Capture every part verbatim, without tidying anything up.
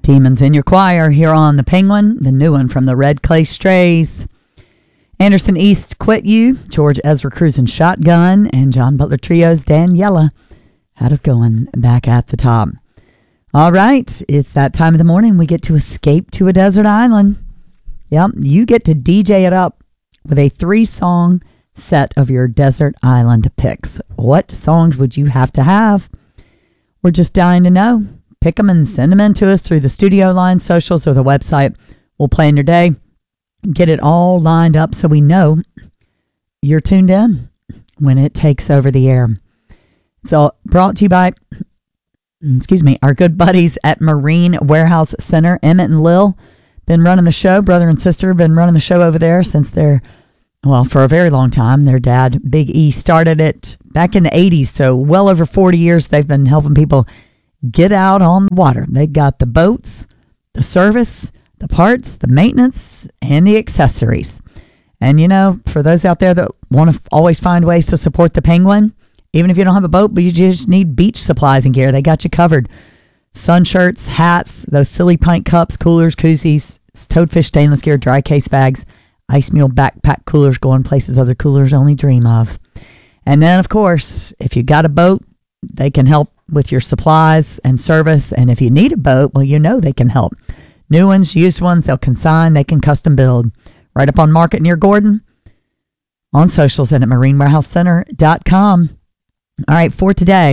Demons in Your Choir here on The Penguin, the new one from the Red Clay Strays. Anderson East, Quit You, George Ezra Cruising Shotgun, and John Butler Trio's Daniela had us going back at the top. All right, it's that time of the morning we get to escape to a desert island. Yep, you get to D J it up with a three-song set of your desert island picks. What songs would you have to have? We're just dying to know. Pick them and send them in to us through the studio line, socials, or the website. We'll play in your day. Get it all lined up so we know you're tuned in when it takes over the air. It's all brought to you by, excuse me, our good buddies at Marine Warehouse Center. Emmett and Lil been running the show. Brother and sister been running the show over there since they're, well, for a very long time. Their dad, Big E, started it back in the eighties. So well over forty years they've been helping people get out on the water. They've got the boats, the service, the parts, the maintenance, and the accessories. And, you know, for those out there that want to always find ways to support the Penguin, even if you don't have a boat, but you just need beach supplies and gear, they got you covered. Sun shirts, hats, those silly pint cups, coolers, koozies, Toadfish stainless gear, dry case bags, Ice Mule backpack coolers, going places other coolers only dream of. And then, of course, if you got a boat, they can help with your supplies and service. And if you need a boat, well, you know they can help. New ones, used ones, they'll consign, they can custom build. Right up on Market near Gordon. On socials and at marine warehouse center dot com. All right, for today,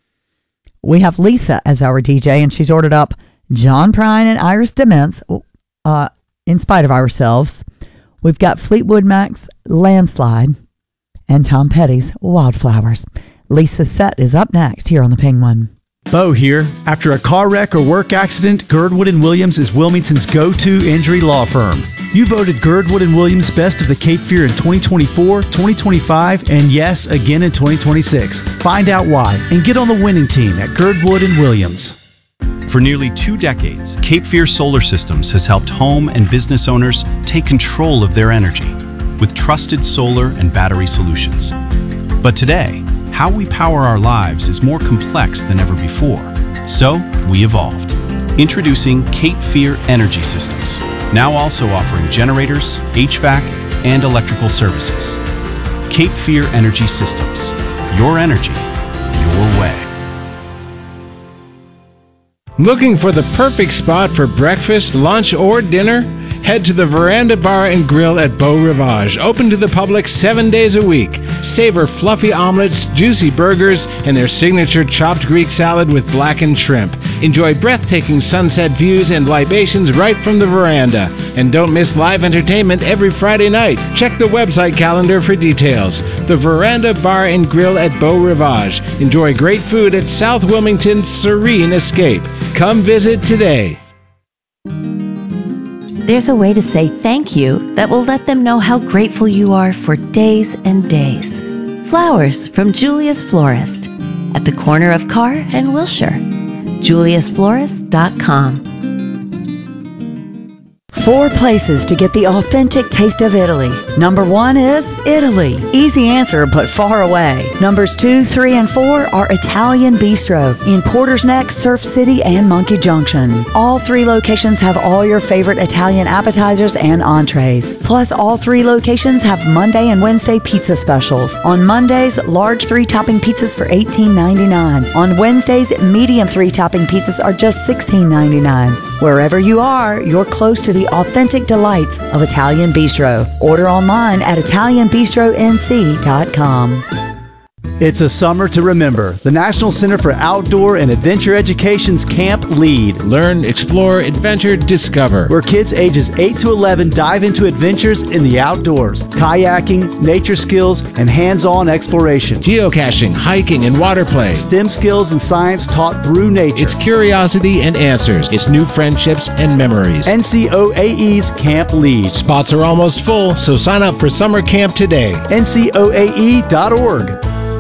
we have Lisa as our D J, and she's ordered up John Prine and Iris Dements, uh, in spite of ourselves. We've got Fleetwood Mac's Landslide and Tom Petty's Wildflowers. Lisa's set is up next here on The Penguin. Bo here. After a car wreck or work accident, Girdwood and Williams is Wilmington's go-to injury law firm. You voted Girdwood and Williams Best of the Cape Fear in twenty twenty-four, twenty twenty-five, and yes, again in twenty twenty-six. Find out why and get on the winning team at Girdwood and Williams. For nearly two decades, Cape Fear Solar Systems has helped home and business owners take control of their energy with trusted solar and battery solutions. But today, how we power our lives is more complex than ever before. So, we evolved. Introducing Cape Fear Energy Systems, now also offering generators, H V A C, and electrical services. Cape Fear Energy Systems. Your energy, your way. Looking for the perfect spot for breakfast, lunch, or dinner? Head to the Veranda Bar and Grill at Beau Rivage, open to the public seven days a week. Savor fluffy omelets, juicy burgers, and their signature chopped Greek salad with blackened shrimp. Enjoy breathtaking sunset views and libations right from the veranda. And don't miss live entertainment every Friday night. Check the website calendar for details. The Veranda Bar and Grill at Beau Rivage. Enjoy great food at South Wilmington's Serene Escape. Come visit today. There's a way to say thank you that will let them know how grateful you are for days and days. Flowers from Julius Florist at the corner of Carr and Wilshire. julius florist dot com. Four places to get the authentic taste of Italy. Number one is Italy. Easy answer, but far away. Numbers two, three, and four are Italian Bistro in Porter's Neck, Surf City, and Monkey Junction. All three locations have all your favorite Italian appetizers and entrees. Plus, all three locations have Monday and Wednesday pizza specials. On Mondays, large three-topping pizzas for eighteen ninety-nine. On Wednesdays, medium three-topping pizzas are just sixteen ninety-nine. Wherever you are, you're close to the authentic delights of Italian Bistro. Order online at italian bistro n c dot com. It's a summer to remember. The National Center for Outdoor and Adventure Education's Camp Lead. Learn, explore, adventure, discover. Where kids ages eight to eleven dive into adventures in the outdoors. Kayaking, nature skills, and hands-on exploration. Geocaching, hiking, and water play. STEM skills and science taught through nature. It's curiosity and answers. It's new friendships and memories. N C O A E's Camp Lead. Spots are almost full, so sign up for summer camp today. N C O A E dot org.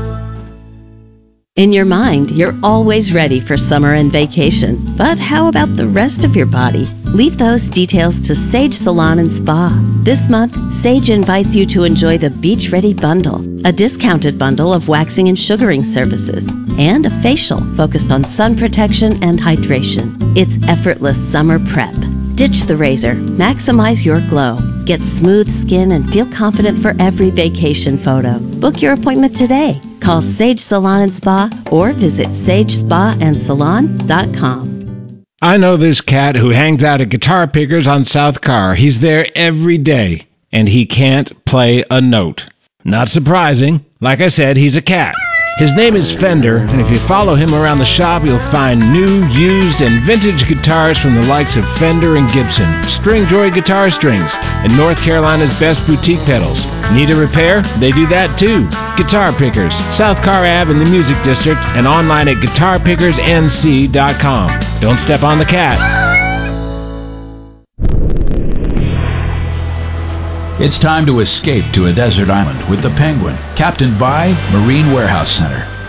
In your mind, you're always ready for summer and vacation. But how about the rest of your body? Leave those details to Sage Salon and Spa. This month, Sage invites you to enjoy the Beach Ready Bundle, a discounted bundle of waxing and sugaring services. and a facial focused on sun protection and hydration. It's effortless summer prep. Ditch the razor. Maximize your glow. Get smooth skin and feel confident for every vacation photo. Book your appointment today. Call Sage Salon and Spa or visit sage spa and salon dot com. I know this cat who hangs out at Guitar Pickers on South Carr. He's there every day, and he can't play a note. Not surprising. Like I said, he's a cat. His name is Fender, and if you follow him around the shop, you'll find new, used, and vintage guitars from the likes of Fender and Gibson, Stringjoy Guitar Strings, and North Carolina's best boutique pedals. Need a repair? They do that too. Guitar Pickers, South Carr Ave in the Music District, and online at guitar pickers n c dot com. Don't step on the cat. It's time to escape to a desert island with the Penguin, captained by Marine Warehouse Center.